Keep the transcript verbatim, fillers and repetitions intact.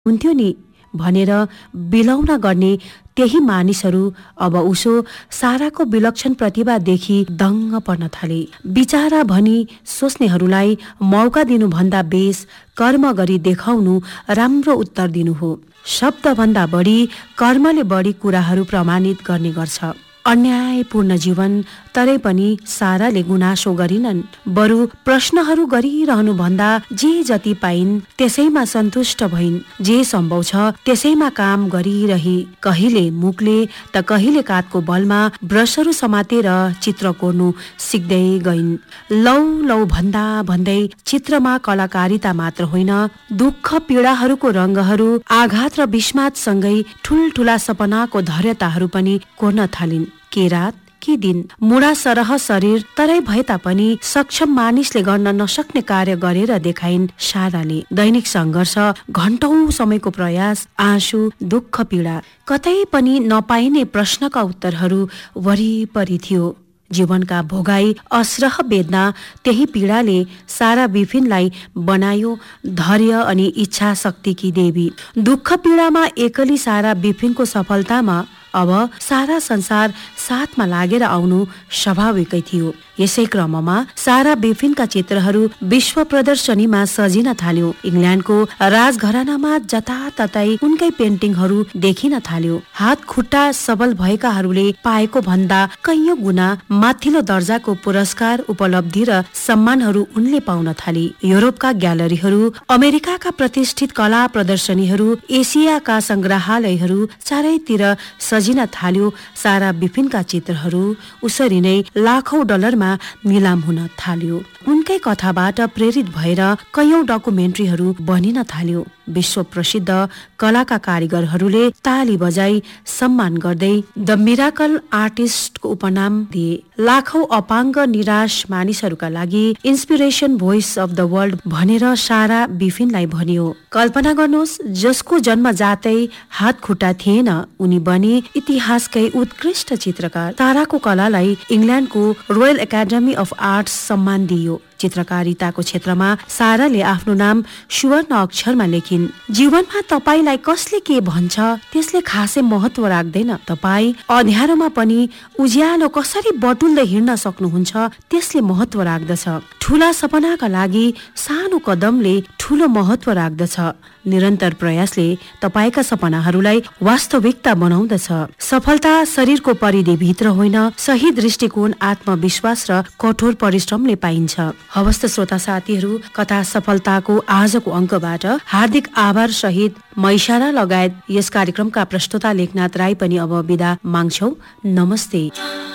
हुन्थ्यो नि भनेर बिलौना गर्ने त्यही मानिसहरू अब उसो साराको विलक्षण प्रतिभा देखि दङ्ग पर्न थाले। विचारा भनी सोच्नेहरूलाई मौका दिनुभन्दा बेस कर्म गरी देखाउनु राम्रो उत्तर दिनु हो। शब्दभन्दा बढी कर्मले बढी कुराहरू प्रमाणित गर्ने गर्छ। अन्यायपूर्ण जीवन तरै पनि साराले गुनासो गरिनन्, बरु प्रश्नहरू गरिरहनु भन्दा जे जति पाइन् त्यसैमा सन्तुष्ट भइन्। जे सम्भव छ त्यसैमा काम गरिरही कहिले मुखले त कहिले काठको बलमा ब्रसहरू समातेर चित्र कोर्नु सिक्दै गइन्। लौ लौ भन्दा भन्दै चित्रमा कलाकारिता मात्र होइन, दुःख पीडाहरूको रङ्गहरू, आघात र विस्मातसँगै ठुल्ठुला सपनाको धैर्यताहरू पनि कोर्न थालिन्। के रात के दिन, मुडा सरह शरीर तरै भए तापनि सक्षम मानिसले गर्न नसक्ने कार्य गरेर देखाइन् साराले। दैनिक सङ्घर्ष, घण्टौं समयको प्रयास, आँसु, दुःख पीडा, कतै पनि नपाइने प्रश्नका उत्तरहरू वरिपरि थियो। जीवनका भोगाई, असरह वेदना, त्यही पीडाले सारा बिपिनलाई बनायो धैर्य अनि इच्छा शक्तिकी देवी। दुःख पीडामा एक्लै सारा बिपिनको सफलतामा अब सारा संसार साथमा लागेर आउनु स्वाभाविकै थियो। यसै क्रममा सारा बिपिनका चित्रहरू विश्व प्रदर्शनीमा सजिन थाल्यो। इङ्ल्यान्डको राजघरानामा जताततै उनकै पेन्टिङहरू देखिन थाल्यो। हात खुट्टा सबल भएकाहरूले पाएको भन्दा कैयौं गुणा माथिल्लो दर्जाको पुरस्कार, उपलब्धि र सम्मानहरू उनले पाउन थाली। युरोपका ग्यालरीहरू, अमेरिकाका प्रतिष्ठित कला प्रदर्शनीहरू, एसियाका संग्रहालयहरू चारैतिर सजिन थाल्यो। सारा बिपिनका चित्रहरू उसरी नै लाखौं डलरमा निलाम हुन थाल्यो। उनकै कथाबाट प्रेरित भएर कैयौं डकुमेन्ट्रीहरू बनिन थाल्यो। विश्व प्रसिद्ध कलाका कारिगरहरूले ताली बजाई सम्मान गर्दै द मिराकल आर्टिस्टको उपनाम दिए। लाखौं अपाङ्ग निराश मानिसहरूका लागि inspiration voice of the world भनेर सारा बिपिनलाई भनियो। कल्पना गर्नुहोस्, जसको जन्म जातै हात खुट्टा थिएन, उनी बने इतिहासकै उत्कृष्ट चित्रकार। साराको कलालाई इङ्ल्यान्डको रोयल एकाडेमी अफ आर्ट्स सम्मान दियो। चित्रकारिताको क्षेत्रमा साराले आफ्नो नाम सुवर्ण अक्षरमा लेखिन्। जीवनमा तपाईलाई कसले के भन्छ त्यसले खासै महत्व राख्दैन। तपाई अँध्यारोमा पनि उज्यालो कसरी बटुल्दै हिँड्न सक्नुहुन्छ त्यसले महत्व राख्दछ। ठूला सपनाका लागि सानो कदमले ठूलो महत्व राख्दछ। निरन्तर प्रयासले तपाईका सपनाहरूलाई वास्तविकता बनाउँदछ। सफलता शरीरको परिधिभित्र होइन, सही दृष्टिकोण, आत्मविश्वास र कठोर परिश्रमले पाइन्छ। हवस् त श्रोता साथीहरू, कथा सफलताको आजको अङ्कबाट हार्दिक आभार सहित मैसारा लगायत यस कार्यक्रमका प्रस्तोता लेखनाथ राई पनि अब बिदा माग्छौ। नमस्ते।